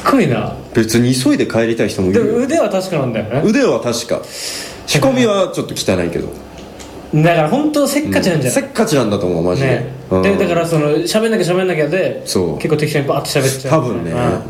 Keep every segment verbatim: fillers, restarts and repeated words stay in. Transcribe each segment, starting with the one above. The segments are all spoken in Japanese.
ごいな。 別に急いで帰りたい人もいる。 でも腕は確かなんだよね。 腕は確か、仕込みはちょっと汚いけど、 だから本当せっかちなんじゃない、 うん、せっかちなんだと思うマジで、 ね、 うん、 でだからその喋んなきゃ喋んなきゃでそう結構適当にバーッと喋っちゃう、 多分ね、うん、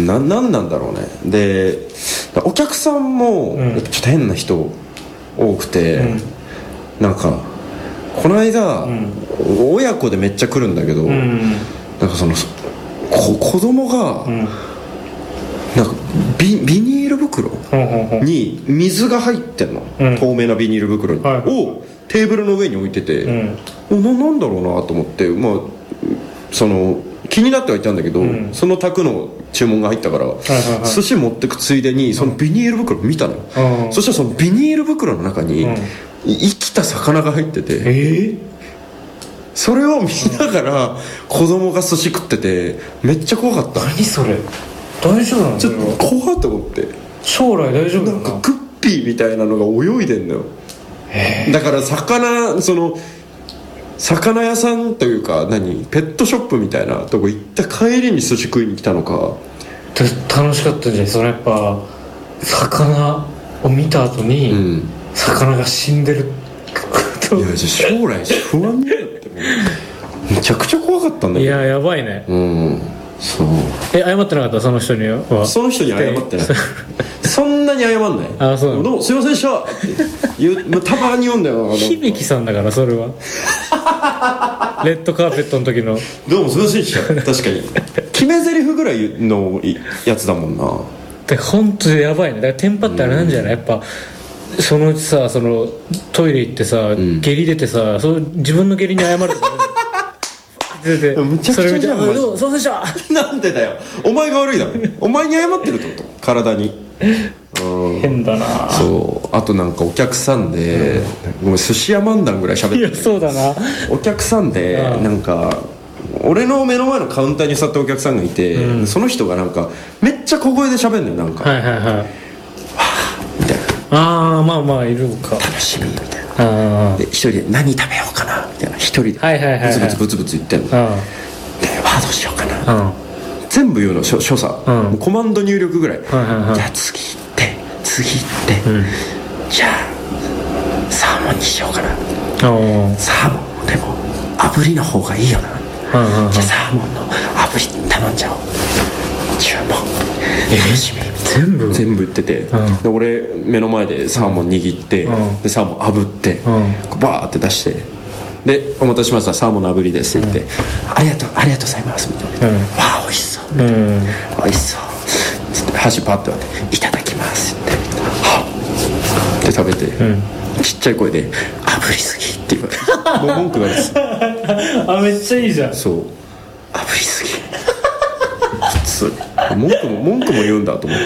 な、なんなんだろうね。でお客さんもやっぱちょっと変な人多くて、うん、なんかこの間、うん、親子でめっちゃ来るんだけど、うん、なんかそのこ子供が、うん、なんか ビ, ビニール袋に水が入ってんの、うん、透明なビニール袋に、はい、をテーブルの上に置いてて、うん、な, なんだろうなと思って、まあ、その気になってはいたんだけど、うん、その宅の注文が入ったから、はいはいはい、寿司持ってくついでにそのビニール袋見たの、うん、そしたらそのビニール袋の中に、うん、生きた魚が入ってて、えー、それを見ながら子供が寿司食っててめっちゃ怖かった。 何それ、大丈夫なの？ ちょっと怖いと思って、 将来大丈夫なの？ なんかグッピーみたいなのが泳いでんのよ。だから魚、その魚屋さんというか何ペットショップみたいなとこ行った帰りに寿司食いに来たのか。 楽しかったんじゃない？それやっぱ魚を見た後に、うん、魚が死んでるいや将来不安になってめちゃくちゃ怖かったんだよ。 いややばいね。 うん、そう。 え謝ってなかった？その人には。 その人に謝ってないそんなに謝んない。 あ、そう。 どうもすいませんでしたって言うたまに言うんだよな。 響さんだからそれはレッドカーペットの時のどうもすいませんでした確かに決め台詞ぐらいのやつだもんな。 で本当にやばいね。だからテンパってあれなんじゃない、うん、やっぱそのうちさ、そのトイレ行ってさ、うん、下痢出てさ、そ自分の下痢に謝るとか出てむちゃくちゃじゃん。 それ見てどうそうでしたなんでだよ、お前が悪いだろお前に謝ってるってこと体にうん変だな。 そう、あとなんかお客さんで、うん、もう寿司屋漫談ぐらい喋ってる。 いやそうだな。 お客さんでなんか俺の目の前のカウンターに座ったお客さんがいて、うん、その人がなんかめっちゃ小声で喋るのよ。なんかはいはいはい、はぁみたいな。 ああまあまあいるか。 楽しみみたいな。で一人で何食べようかなみたいな、一人でブツブツブツブツ言ってんの。でわあどうしようかな、うん、全部言うの所作、うん、もうコマンド入力ぐらい、はいはいはい、じゃあ次行って次行って、うん、じゃあサーモンにしようかな。サーモンでも炙りの方がいいよな、うんうんうん、じゃあサーモンの炙り頼んじゃおう。注文楽しみ。 全部全部言ってて、うん、で俺目の前でサーモン握って、うん、でサーモン炙って、うん、バーって出してでお待たせしましたサーモンの炙りですって言って、うん、ありがとうありがとうございますみたいな、うん、わあ美味しそうみたいな、うん、美味しそうつって箸パッと割っていただきますってはっって食べて、うん、ちっちゃい声で炙りすぎって言われてもう文句がですあめっちゃいいじゃん。 そう炙りすぎ普通文句も文句も言うんだと思って、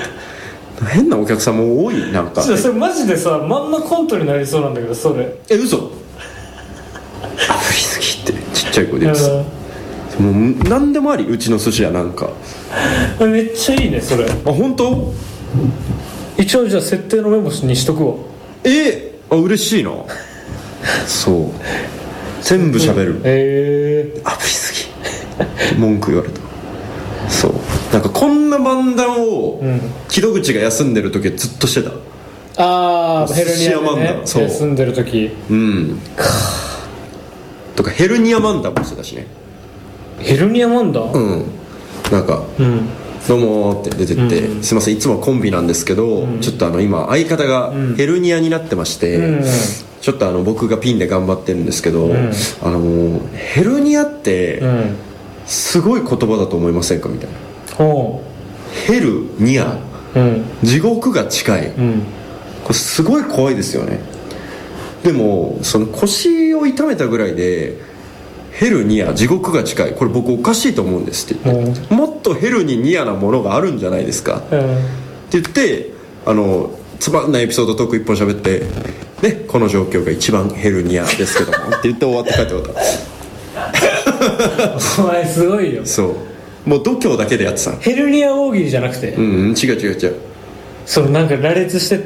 変なお客さんも多い。なんかそれマジでさまんまコントになりそうなんだけど、それえ嘘炙りすぎってちっちゃい声で言ってさ、もう何でもありうちの寿司屋なんかめっちゃいいねそれ。あ本当？ 一応じゃあ設定のメモにしとくわ。 えー、あ嬉しいなそう全部喋る。 えー、 炙りすぎ文句言われた。そうなんかこんな漫談を、うん、木戸口が休んでる時はずっとしてた。 ああヘルニアでねそう休んでる時うんとかヘルニア漫談もしてたしね。 ヘルニア漫談うんなんか、うん、どうもって出てって、うん、すいませんいつもコンビなんですけど、うん、ちょっとあの今相方がヘルニアになってまして、うん、ちょっとあの僕がピンで頑張ってるんですけど、うん、あのヘルニアって、うんすごい言葉だと思いませんかみたいな。ヘルニア、うん、地獄が近い、うん、これすごい怖いですよね。でもその腰を痛めたぐらいでヘルニア地獄が近いこれ僕おかしいと思うんですって言って、うん、もっとヘルにニアなものがあるんじゃないですか、うん、って言ってあのつまんないエピソードトーク一本喋ってでこの状況が一番ヘルニアですけどもって言って終わって帰って終わったお前すごいよ。 そうもう度胸だけでやってた。 ヘルニア大喜利じゃなくて、 うん、違う違う違うそのなんか羅列してって、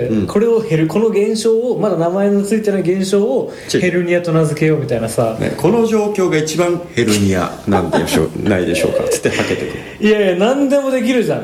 うん、これをヘルこの現象をまだ名前のついてない現象をヘルニアと名付けようみたいなさ、 ね、この状況が一番ヘルニアなんでしょないでしょうかつってはけてくる。 いやいや何でもできるじゃん